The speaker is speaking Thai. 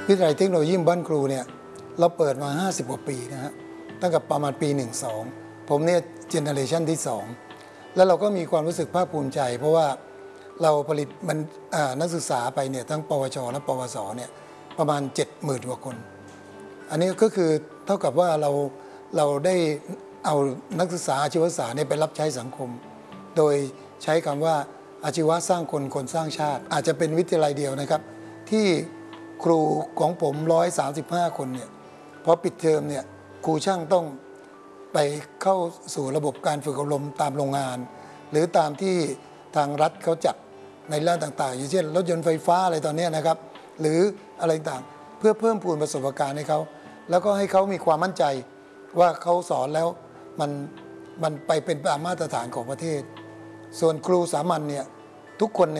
วิทยาลัยเทคโนโลยีบ้านครูเนี่ยเราเปิดมา50 กว่าปีนะฮะตั้งแต่ประมาณปี12ผมเนี่ยเจเนอเรชันที่2แล้วเราก็มีความรู้สึกภาคภูมิใจ เพราะว่าเราผลิตมันนักศึกษาไปเนี่ยทั้งปวชและปวสเนี่ยประมาณ 70,000 กว่าคนอันนี้ก็คือเท่ากับว่าเราได้เอานักศึกษาอาชีวศึกษาเนี่ยไปรับใช้สังคมโดยใช้คำว่าอาชีวะสร้างคนคนสร้างชาติอาจจะเป็นวิทยาลัยเดียวนะครับที่ครูของผม135 คนเนี่ยพอปิดเทอมเนี่ยครูช่างต้องไปเข้าสู่ระบบการฝึกอบรมตามโรงงานหรือตามที่ทางรัฐเขาจัดในด้านต่างๆอย่างเช่นรถยนต์ไฟฟ้าอะไรตอนนี้นะครับหรืออะไรต่างเพื่อเพิ่มพูนประสบการณ์ให้เขาแล้วก็ให้เขามีความมั่นใจว่าเขาสอนแล้วมันไปเป็นตามมาตรฐานของประเทศส่วนครูสามัญเนี่ยทุกคน